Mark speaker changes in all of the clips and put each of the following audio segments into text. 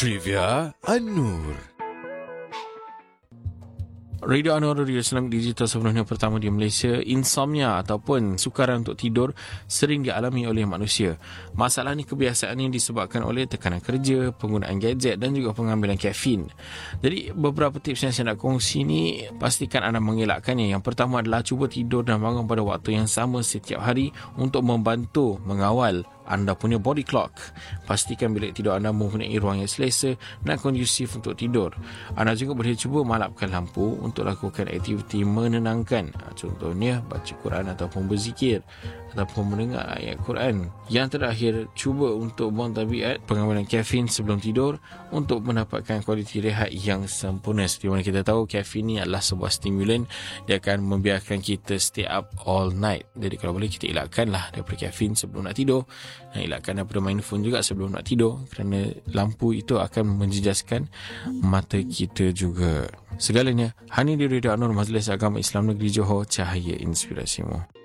Speaker 1: Trivia An-Nur.
Speaker 2: Radio An-Nur, Radio Islamic Digital sebenarnya pertama di Malaysia. Insomnia ataupun sukaran untuk tidur sering dialami oleh manusia. Masalah ni kebiasaan ini disebabkan oleh tekanan kerja, penggunaan gadget dan juga pengambilan kafein. Jadi beberapa tips yang saya nak kongsi ni, pastikan anda mengelakkannya. Yang pertama adalah cuba tidur dan bangun pada waktu yang sama setiap hari untuk membantu mengawal anda punya body clock. Pastikan bilik tidur anda mempunyai ruang yang selesa dan kondusif untuk tidur. Anda juga boleh cuba malapkan lampu untuk lakukan aktiviti menenangkan. Contohnya baca Quran ataupun berzikir ataupun mendengar ayat Quran. Yang terakhir, cuba untuk buang tabiat pengambilan kafein sebelum tidur untuk mendapatkan kualiti rehat yang sempurna. Seperti mana kita tahu, kafein ni adalah sebuah stimulan. Dia akan membiarkan kita stay up all night. Jadi kalau boleh kita elakkanlah daripada kafein sebelum nak tidur. Dan elakkan daripada main phone juga sebelum nak tidur, kerana lampu itu akan menjejaskan mata kita juga. Segalanya hanya di Radio An-Nur, Majlis Agama Islam Negeri Johor, cahaya inspirasimu.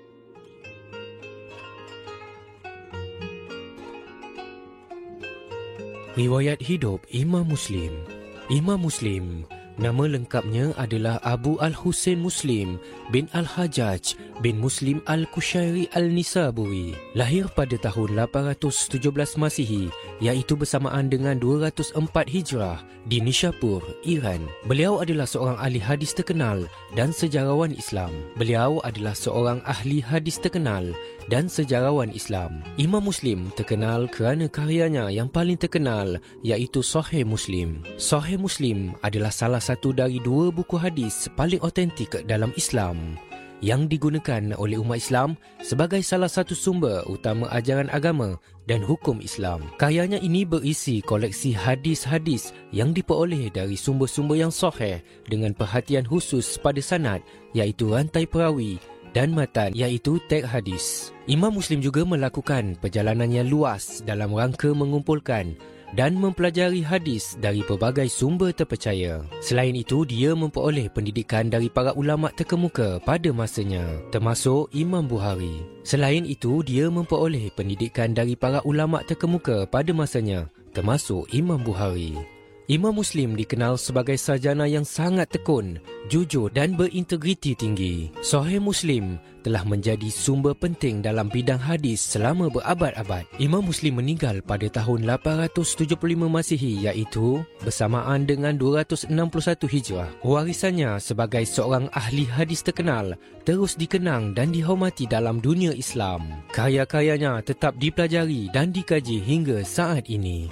Speaker 3: Riwayat hidup Imam Muslim. Imam Muslim, nama lengkapnya adalah Abu Al-Husain Muslim bin Al-Hajjaj bin Muslim Al-Kushairi Al-Nisaburi. Lahir pada tahun 817 Masihi, iaitu bersamaan dengan 204 Hijrah di Nishapur, Iran. Beliau adalah seorang ahli hadis terkenal dan sejarawan Islam. Beliau adalah seorang ahli hadis terkenal dan sejarawan Islam. Imam Muslim terkenal kerana karyanya yang paling terkenal, iaitu Sahih Muslim. Sahih Muslim adalah salah satu dari dua buku hadis paling otentik dalam Islam yang digunakan oleh umat Islam sebagai salah satu sumber utama ajaran agama dan hukum Islam. Karyanya ini berisi koleksi hadis-hadis yang diperoleh dari sumber-sumber yang sahih dengan perhatian khusus pada sanad, iaitu rantai perawi, dan matan, iaitu teks hadis. Imam Muslim juga melakukan perjalanan yang luas dalam rangka mengumpulkan dan mempelajari hadis dari pelbagai sumber terpercaya. Selain itu, dia memperoleh pendidikan dari para ulama terkemuka pada masanya, termasuk Imam Bukhari. Selain itu, dia memperoleh pendidikan dari para ulama terkemuka pada masanya, termasuk Imam Bukhari. Imam Muslim dikenal sebagai sarjana yang sangat tekun, jujur dan berintegriti tinggi. Sahih Muslim telah menjadi sumber penting dalam bidang hadis selama berabad-abad. Imam Muslim meninggal pada tahun 875 Masihi, iaitu bersamaan dengan 261 Hijrah. Warisannya sebagai seorang ahli hadis terkenal terus dikenang dan dihormati dalam dunia Islam. Karya-karyanya tetap dipelajari dan dikaji hingga saat ini.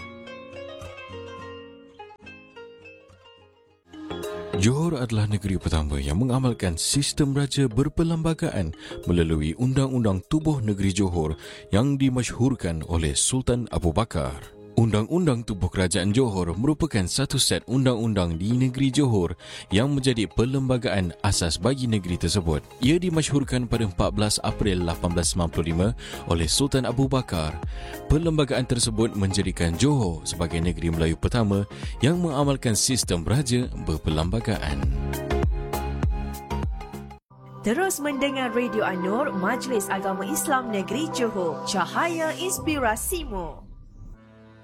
Speaker 1: Johor adalah negeri pertama yang mengamalkan sistem raja berperlembagaan melalui Undang-Undang Tubuh Negeri Johor yang dimasyhurkan oleh Sultan Abu Bakar. Undang-Undang Tubuh Kerajaan Johor merupakan satu set undang-undang di negeri Johor yang menjadi perlembagaan asas bagi negeri tersebut. Ia dimasyhurkan pada 14 April 1895 oleh Sultan Abu Bakar. Perlembagaan tersebut menjadikan Johor sebagai negeri Melayu pertama yang mengamalkan sistem raja berperlembagaan.
Speaker 4: Terus mendengar Radio An-Nur, Majlis Agama Islam Negeri Johor, cahaya inspirasimu.